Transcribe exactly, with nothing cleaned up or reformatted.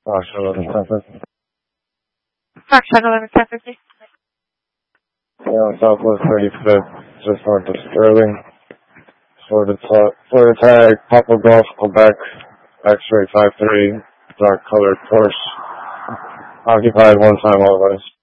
Foxtrot eleven ten fifty. Foxtrot eleven ten fifty. Yeah, Southwest thirty-fifth, just north of Sterling. Florida, Florida tag, Papa Golf, Quebec, X-ray five three, dark colored Porsche. Occupied one time always.